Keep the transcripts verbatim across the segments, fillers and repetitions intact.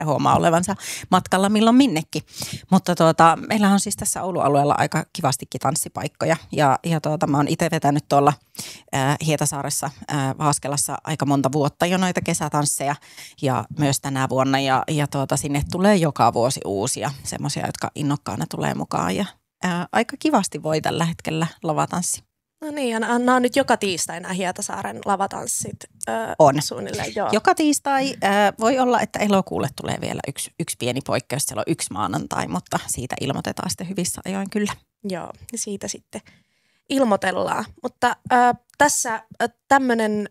huomaa olevansa matkalla milloin minnekin. Mutta tuota, meillä on siis tässä Oulun alueella aika kivastikin tanssipaikkoja ja, ja tuota, mä oon itse vetänyt tuolla ää, Hietasaaressa, ää, Vaaskelassa aika monta vuotta jo noita kesätansseja ja myös tänä vuonna ja, ja tuota, sinne tulee joka vuosi uusia semmoisia, jotka innokkaana tulee mukaan ja ää, aika kivasti voi tällä hetkellä lavatanssi. No niin, ja nämä on nyt joka tiistai nämä Hietasaaren lavatanssit öö, on. Suunnilleen. Joo. Joka tiistai äh, voi olla, että elokuulle tulee vielä yksi, yksi pieni poikkeus. Siellä on yksi maanantai, mutta siitä ilmoitetaan sitten hyvissä ajoin kyllä. Joo, siitä sitten ilmoitellaan. Mutta äh, tässä äh, tämmöinen,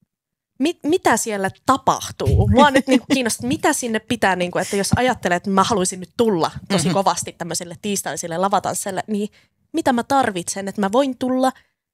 mit, mitä siellä tapahtuu? Mua nyt niin kiinnostaa, mitä sinne pitää, niin kuin, että jos ajattelee, että mä haluaisin nyt tulla tosi mm-hmm. kovasti tämmöiselle tiistaisille lavatanssille, niin mitä mä tarvitsen, että mä voin tulla?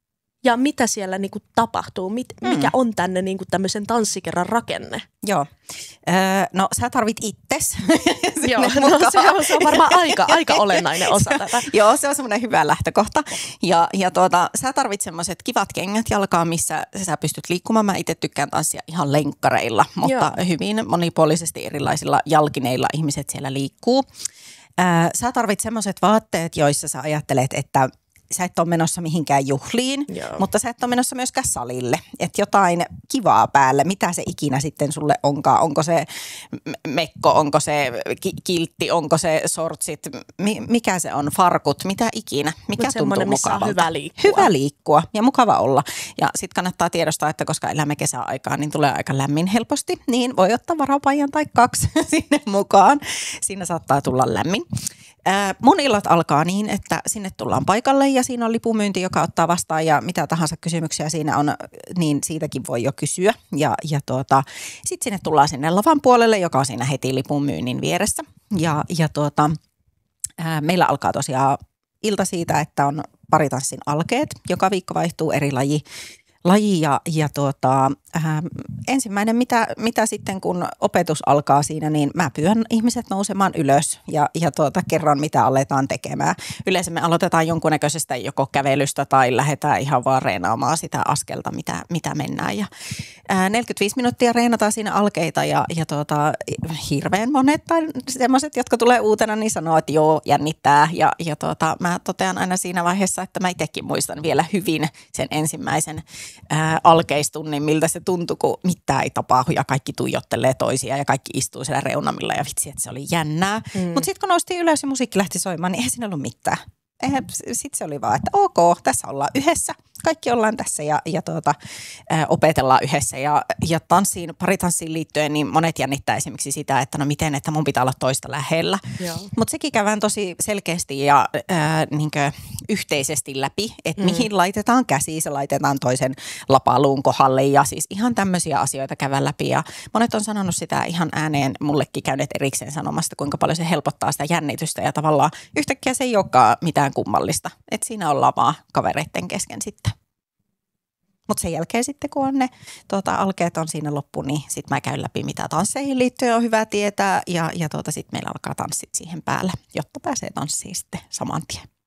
Ja mitä siellä niinku tapahtuu? Mit, mikä mm. on tänne niinku tämmöisen tanssikerran rakenne? Joo. Öö, no sä tarvit itses. Joo, no, se, on, se on varmaan aika, aika olennainen osa tätä. Joo, se on semmoinen hyvä lähtökohta. Ja, ja tuota, sä tarvit semmoiset kivat kengät jalkaan, missä sä pystyt liikkumaan. Mä itse tykkään tanssia ihan lenkkareilla, mutta Joo. hyvin monipuolisesti erilaisilla jalkineilla ihmiset siellä liikkuu. Öö, sä tarvit semmoiset vaatteet, joissa sä ajattelet, että sä et ole menossa mihinkään juhliin, Joo. mutta sä et ole menossa myöskään salille. Että jotain kivaa päälle, mitä se ikinä sitten sulle onkaan. Onko se mekko, onko se kiltti, onko se sortsit, mikä se on, farkut, mitä ikinä. Mikä Mut tuntuu mukavalta. Hyvä liikkua. Hyvä liikkua ja mukava olla. Ja sitten kannattaa tiedostaa, että koska elämme kesäaikaan, niin tulee aika lämmin helposti. Niin voi ottaa varapaijan tai kaksi sinne mukaan. Siinä saattaa tulla lämmin. Äh, mun illat alkaa niin, että sinne tullaan paikalle ja siinä on lipumyynti, joka ottaa vastaan ja mitä tahansa kysymyksiä siinä on, niin siitäkin voi jo kysyä. Ja, ja tuota, sitten sinne tullaan sinne lavan puolelle, joka on siinä heti lipumyynnin vieressä. Ja, ja tuota, äh, meillä alkaa tosiaan ilta siitä, että on paritanssin alkeet. Joka viikko vaihtuu eri laji. laji ja, ja tuota, äh, ensimmäinen, mitä, mitä sitten kun opetus alkaa siinä, niin mä pyydän ihmiset nousemaan ylös ja, ja tuota, kerron, mitä aletaan tekemään. Yleensä me aloitetaan jonkunnäköisestä joko kävelystä tai lähdetään ihan vaan reenaamaan sitä askelta, mitä, mitä mennään. Ja, äh, neljäkymmentäviisi minuuttia reenataan siinä alkeita ja, ja tuota, hirveän monet tai semmoiset, jotka tulee uutena, niin sanoo, että joo, jännittää. Ja, ja tuota, mä totean aina siinä vaiheessa, että mä itsekin muistan vielä hyvin sen ensimmäisen Ää, alkeistunnin, miltä se tuntui, kun mitään ei tapahdu ja kaikki tuijottelee toisiaan ja kaikki istuu siellä reunamilla ja vitsi, että se oli jännää. Mm. Mutta sitten kun noustiin ylös ja musiikki lähti soimaan, niin eihän siinä ollut mitään. Sitten se oli vaan, että ok, tässä ollaan yhdessä. Kaikki ollaan tässä ja, ja tuota, ä, opetellaan yhdessä. Ja, ja tanssiin, paritanssiin liittyen, niin monet jännittää esimerkiksi sitä, että no miten, että mun pitää olla toista lähellä. Mutta sekin käydään tosi selkeästi ja ä, niinkö yhteisesti läpi, että mm. mihin laitetaan käsi, se laitetaan toisen lapaluun kohdalle. Ja siis ihan tämmöisiä asioita käydään läpi. Ja monet on sanonut sitä ihan ääneen, mullekin käyneet erikseen sanomasta, kuinka paljon se helpottaa sitä jännitystä. Ja tavallaan yhtäkkiä se ei olekaan mitään kummallista. Että siinä ollaan vaan kavereitten kesken sitten. Mutta sen jälkeen sitten, kun on ne tuota, alkeet on siinä loppu, niin sitten mä käyn läpi, mitä tansseihin liittyen on hyvä tietää. Ja, ja tuota, sitten meillä alkaa tanssit siihen päälle, jotta pääsee tanssiin sitten saman tien.